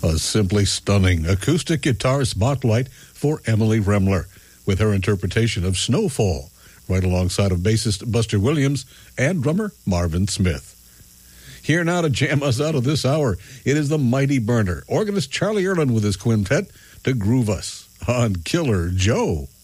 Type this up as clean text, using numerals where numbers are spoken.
A simply stunning acoustic guitar spotlight for Emily Remler with her interpretation of Snowfall, right alongside of bassist Buster Williams and drummer Marvin Smith. Here now to jam us out of this hour, it is the Mighty Burner, organist Charlie Erlin with his quintet to groove us on Killer Joe.